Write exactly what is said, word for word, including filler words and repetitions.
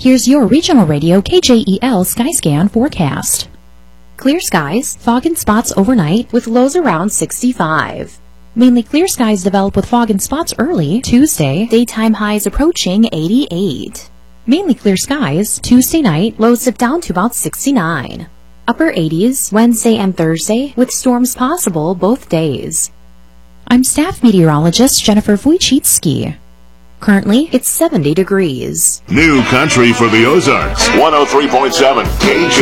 Here's your regional radio K J E L Skyscan forecast. Clear skies, fog and spots overnight with lows around sixty-five. Mainly clear skies develop with fog and spots early Tuesday, daytime highs approaching eighty-eight. Mainly clear skies Tuesday night, lows dip down to about sixty-nine. Upper eighties Wednesday and Thursday with storms possible both days. I'm staff meteorologist Jennifer Wojcicki. Currently, it's seventy degrees. New country for the Ozarks. one oh three point seven K J